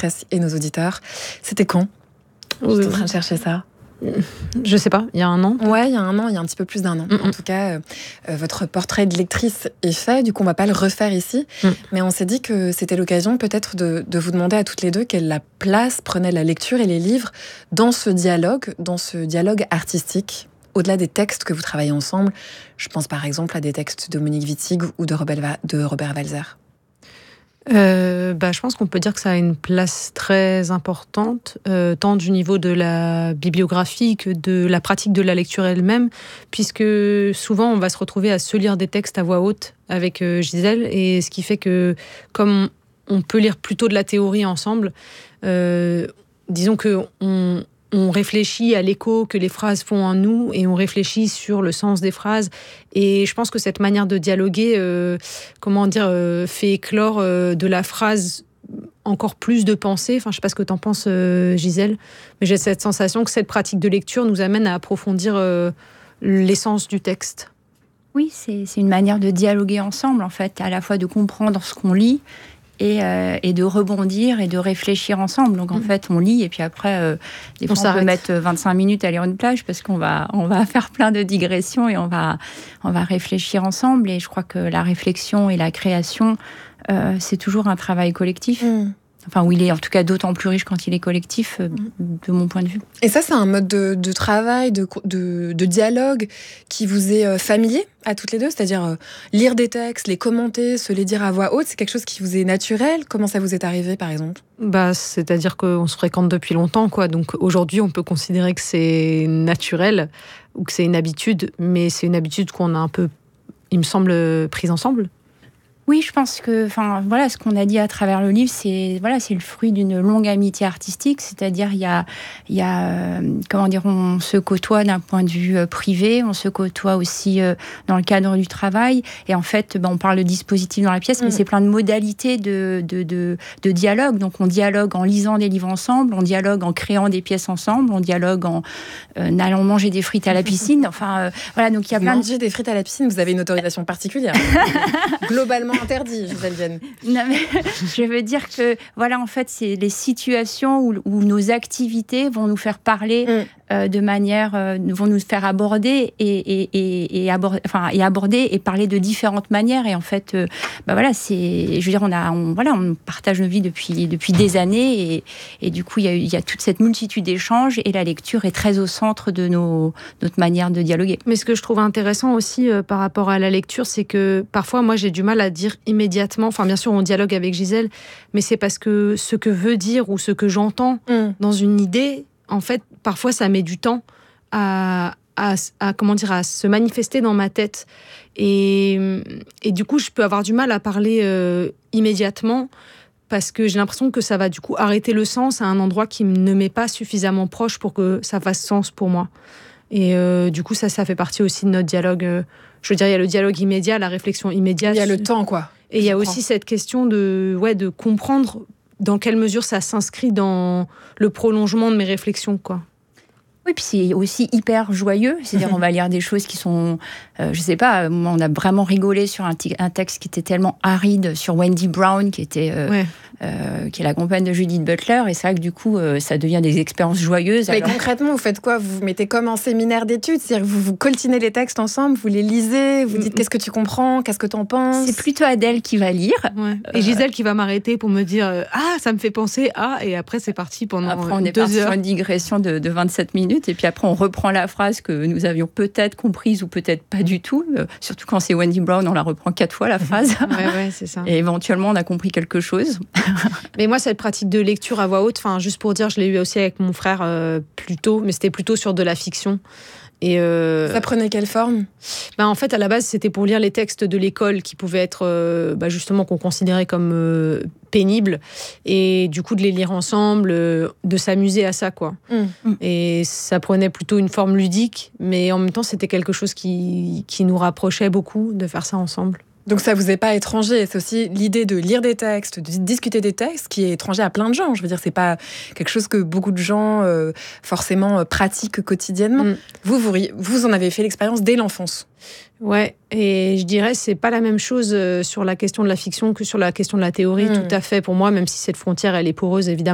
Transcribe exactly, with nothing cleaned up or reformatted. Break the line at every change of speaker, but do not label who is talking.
auditrices et nos auditeurs. C'était quand ? Je suis en train de chercher ça.
Je sais pas, il y a un an.
Ouais, il y a un an, il y a un petit peu plus d'un an. Mm-hmm. En tout cas, euh, votre portrait de lectrice est fait, du coup on va pas le refaire ici, mm. mais on s'est dit que c'était l'occasion peut-être de, de vous demander à toutes les deux quelle la place prenait la lecture et les livres dans ce dialogue, dans ce dialogue artistique, au-delà des textes que vous travaillez ensemble. Je pense par exemple à des textes de Monique Wittig ou de Robert, de Robert Walser.
Euh, bah, je pense qu'on peut dire que ça a une place très importante, euh, tant du niveau de la bibliographie que de la pratique de la lecture elle-même, puisque souvent on va se retrouver à se lire des textes à voix haute avec euh, Gisèle, et ce qui fait que comme on peut lire plutôt de la théorie ensemble, euh, disons que on On réfléchit à l'écho que les phrases font en nous et on réfléchit sur le sens des phrases. Et je pense que cette manière de dialoguer, euh, comment dire, euh, fait éclore euh, de la phrase encore plus de pensée. Enfin, je ne sais pas ce que tu en penses, euh, Gisèle, mais j'ai cette sensation que cette pratique de lecture nous amène à approfondir euh, l'essence du texte.
Oui, c'est, c'est une manière de dialoguer ensemble, en fait, à la fois de comprendre ce qu'on lit, Et, euh, et de rebondir et de réfléchir ensemble. Donc en mmh. fait, on lit et puis après, euh, des fois, on, on peut mettre vingt-cinq minutes à lire une plage parce qu'on va, on va faire plein de digressions et on va, on va réfléchir ensemble. Et je crois que la réflexion et la création, euh, c'est toujours un travail collectif. Mmh. Enfin, où il est en tout cas d'autant plus riche quand il est collectif, euh, de mon point de vue.
Et ça, c'est un mode de, de travail, de, de, de dialogue qui vous est euh, familier à toutes les deux ? C'est-à-dire euh, lire des textes, les commenter, se les dire à voix haute, c'est quelque chose qui vous est naturel ? Comment ça vous est arrivé, par exemple ?
Bah, c'est-à-dire qu'on se fréquente depuis longtemps, quoi. Donc aujourd'hui, on peut considérer que c'est naturel ou que c'est une habitude, mais c'est une habitude qu'on a un peu, il me semble, prise ensemble.
Oui, je pense que, enfin, voilà, ce qu'on a dit à travers le livre, c'est, voilà, c'est le fruit d'une longue amitié artistique. C'est-à-dire, il y a, il y a, euh, comment dire, on se côtoie d'un point de vue euh, privé, on se côtoie aussi euh, dans le cadre du travail. Et en fait, ben, on parle de dispositifs dans la pièce, mmh. mais c'est plein de modalités de, de, de, de dialogue. Donc, on dialogue en lisant des livres ensemble, on dialogue en créant des pièces ensemble, on dialogue en euh, allant manger des frites à la piscine. Enfin, euh, voilà, donc il y a
vous
plein
manger
de...
des frites à la piscine, vous avez une autorisation particulière. Globalement interdit, Gisèle Vienne.
Non, mais je veux dire que, voilà, en fait, c'est les situations où, où nos activités vont nous faire parler mm. euh, de manière, euh, vont nous faire aborder et, et, et, et, aborder, enfin, et aborder et parler de différentes manières. Et en fait, euh, bah voilà, c'est, je veux dire, on a, on, voilà, on partage nos vies depuis, depuis des années et, et du coup, il y a, il y a toute cette multitude d'échanges et la lecture est très au centre de nos, notre manière de dialoguer.
Mais ce que je trouve intéressant aussi euh, par rapport à la lecture, c'est que parfois, moi, j'ai du mal à dire immédiatement, enfin bien sûr on dialogue avec Gisèle, mais c'est parce que ce que veut dire ou ce que j'entends mm. dans une idée, en fait parfois ça met du temps à, à, à, comment dire, à se manifester dans ma tête et, et du coup je peux avoir du mal à parler euh, immédiatement parce que j'ai l'impression que ça va du coup arrêter le sens à un endroit qui ne m'est pas suffisamment proche pour que ça fasse sens pour moi. Et euh, du coup ça, ça fait partie aussi de notre dialogue. euh, Je veux dire, il y a le dialogue immédiat, la réflexion immédiate.
Il y a le temps, quoi.
Et il y a aussi cette question de, ouais, de comprendre dans quelle mesure ça s'inscrit dans le prolongement de mes réflexions, quoi.
Oui, puis c'est aussi hyper joyeux. C'est-à-dire, on va lire des choses qui sont... Euh, je sais pas, on a vraiment rigolé sur un, t- un texte qui était tellement aride, sur Wendy Brown, qui était... Euh, ouais. Euh, qui est la compagne de Judith Butler, et c'est vrai que du coup, euh, ça devient des expériences joyeuses.
Mais
alors...
concrètement, vous faites quoi ? Vous vous mettez comme en séminaire d'études, c'est-à-dire que vous vous coltinez les textes ensemble, vous les lisez, vous dites mmh. qu'est-ce que tu comprends, qu'est-ce que t'en penses ?
C'est plutôt Adèle qui va lire.
Ouais. Et Gisèle qui va m'arrêter pour me dire euh, « Ah, ça me fait penser à… » Et après, c'est parti pendant
après, on
deux
est parti
heures.
sur une digression de, de vingt-sept minutes, et puis après, on reprend la phrase que nous avions peut-être comprise ou peut-être pas du tout. Euh, surtout quand c'est Wendy Brown, on la reprend quatre fois, la phrase.
Ouais, ouais, c'est ça.
Et éventuellement, on a compris quelque chose.
Mais moi, cette pratique de lecture à voix haute, enfin, juste pour dire, je l'ai eu aussi avec mon frère euh, plus tôt, mais c'était plutôt sur de la fiction. Et euh,
ça prenait quelle forme ?
Ben, en fait, à la base, c'était pour lire les textes de l'école qui pouvaient être, euh, bah, justement, qu'on considérait comme euh, pénibles. Et du coup, de les lire ensemble, euh, de s'amuser à ça, quoi. Mmh. Et ça prenait plutôt une forme ludique, mais en même temps, c'était quelque chose qui, qui nous rapprochait beaucoup de faire ça ensemble.
Donc ça vous est pas étranger, c'est aussi l'idée de lire des textes, de discuter des textes qui est étranger à plein de gens. Je veux dire, c'est pas quelque chose que beaucoup de gens euh, forcément euh, pratiquent quotidiennement. Mm. Vous, vous, vous en avez fait l'expérience dès l'enfance.
Ouais, et je dirais c'est pas la même chose sur la question de la fiction que sur la question de la théorie, mm. tout à fait pour moi, même si cette frontière elle est poreuse évidemment.